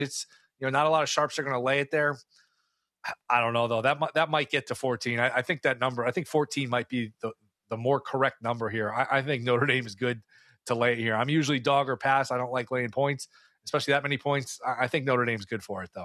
It's, not a lot of sharps are going to lay it there. I don't know, though. That might get to 14. I think that number, I think 14 might be the more correct number here. I think Notre Dame is good to lay it here. I'm usually dog or pass. I don't like laying points, especially that many points. I think Notre Dame's good for it, though.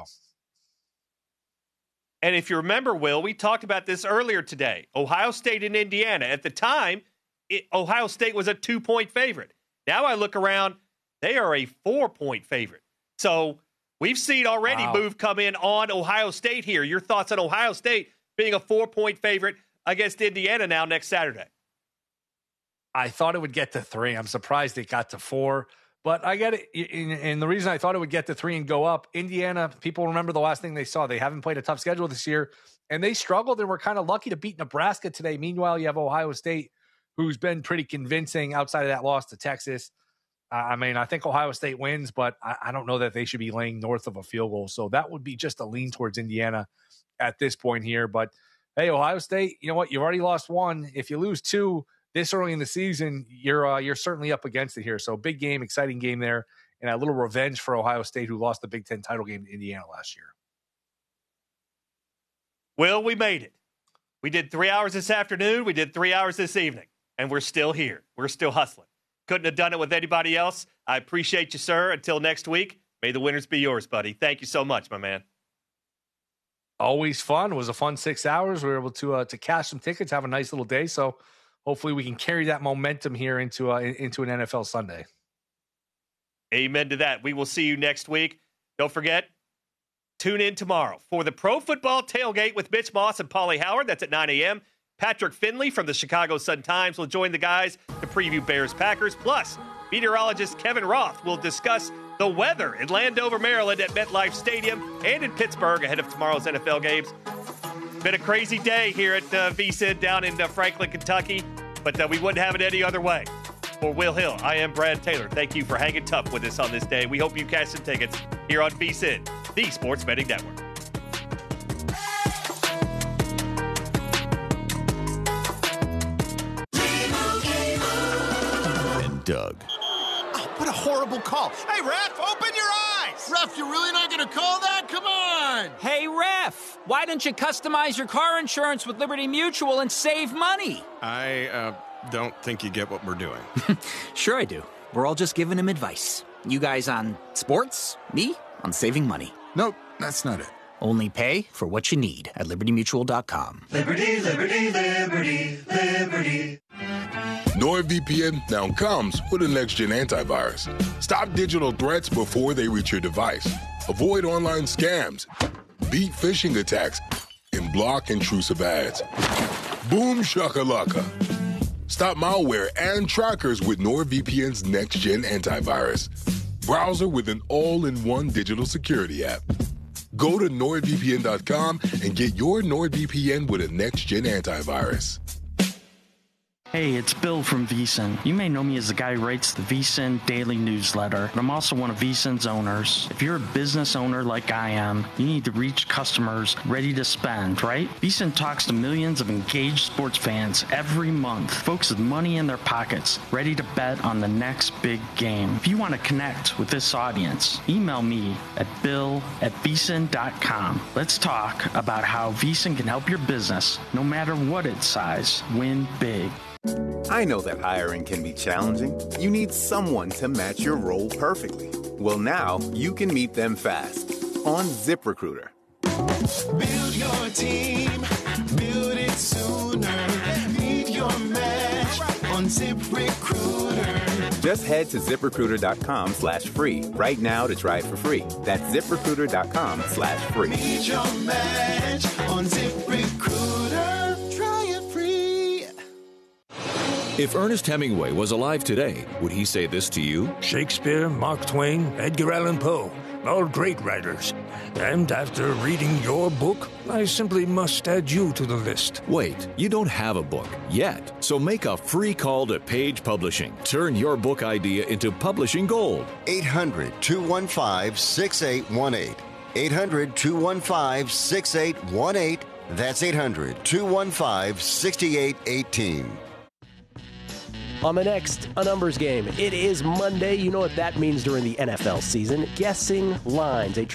And if you remember, Will, we talked about this earlier today. Ohio State and Indiana. At the time, Ohio State was a 2-point favorite. Now I look around, they are a 4-point favorite. So we've seen already move come in on Ohio State here. Your thoughts on Ohio State being a 4-point favorite against Indiana now next Saturday? I thought it would get to 3. I'm surprised it got to 4. But I get it. And the reason I thought it would get to 3 and go up, Indiana, people remember the last thing they saw. They haven't played a tough schedule this year, and they struggled and were kind of lucky to beat Nebraska today. Meanwhile, you have Ohio State, who's been pretty convincing outside of that loss to Texas. I think Ohio State wins, but I don't know that they should be laying north of a field goal. So that would be just a lean towards Indiana at this point here. But, hey, Ohio State, you know what? You've already lost 1. If you lose 2 this early in the season, you're certainly up against it here. So big game, exciting game there, and a little revenge for Ohio State, who lost the Big Ten title game to Indiana last year. Well, we made it. We did 3 hours this afternoon. We did 3 hours this evening, and we're still here. We're still hustling. Couldn't have done it with anybody else. I appreciate you, sir. Until next week, may the winners be yours, buddy. Thank you so much, my man. Always fun. It was a fun 6 hours. We were able to cash some tickets, have a nice little day. So hopefully we can carry that momentum here into an NFL Sunday. Amen to that. We will see you next week. Don't forget, tune in tomorrow for the Pro Football Tailgate with Mitch Moss and Paulie Howard. That's at 9 a.m. Patrick Finley from the Chicago Sun-Times will join the guys to preview Bears-Packers. Plus, meteorologist Kevin Roth will discuss the weather in Landover, Maryland at MetLife Stadium and in Pittsburgh ahead of tomorrow's NFL games. Been a crazy day here at VSiN down in Franklin, Kentucky, but we wouldn't have it any other way. For Will Hill, I am Brad Taylor. Thank you for hanging tough with us on this day. We hope you cash some tickets here on VSiN, the Sports Betting Network. And Doug. Oh, what a horrible call. Hey, ref, open your eyes. Ref, you're really not going to call that? Come on. Hey, ref, why don't you customize your car insurance with Liberty Mutual and save money? I don't think you get what we're doing. Sure I do. We're all just giving him advice. You guys on sports, me on saving money. Nope, that's not it. Only pay for what you need at LibertyMutual.com. Liberty, liberty, liberty, liberty. NordVPN now comes with a next-gen antivirus. Stop digital threats before they reach your device. Avoid online scams, beat phishing attacks, and block intrusive ads. Boom shakalaka. Stop malware and trackers with NordVPN's next-gen antivirus. Browser with an all-in-one digital security app. Go to NordVPN.com and get your NordVPN with a next-gen antivirus. Hey, it's Bill from VSiN. You may know me as the guy who writes the VSiN daily newsletter, but I'm also one of VSiN's owners. If you're a business owner like I am, you need to reach customers ready to spend, right? VSiN talks to millions of engaged sports fans every month, folks with money in their pockets, ready to bet on the next big game. If you want to connect with this audience, email me at bill@vsin.com. Let's talk about how VSiN can help your business, no matter what its size, win big. I know that hiring can be challenging. You need someone to match your role perfectly. Well, now you can meet them fast on ZipRecruiter. Build your team, build it sooner. Meet your match on ZipRecruiter. Just head to ZipRecruiter.com/free right now to try it for free. That's ZipRecruiter.com/free. Meet your match on ZipRecruiter. Try it free. If Ernest Hemingway was alive today, would he say this to you? Shakespeare, Mark Twain, Edgar Allan Poe, all great writers. And after reading your book, I simply must add you to the list. Wait, you don't have a book yet. So make a free call to Page Publishing. Turn your book idea into publishing gold. 800-215-6818. 800-215-6818. That's 800-215-6818. On the next A Numbers Game, it is Monday. You know what that means during the NFL season. Guessing lines.